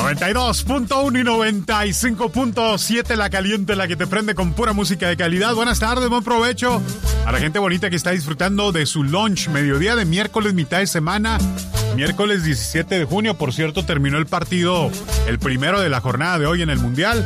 92.1 y 95.7, la caliente, la que te prende con pura música de calidad. Buenas tardes, buen provecho a la gente bonita que está disfrutando de su lunch, mediodía de miércoles, mitad de semana. Miércoles 17 de junio, por cierto, terminó el partido, el primero de la jornada de hoy en el Mundial.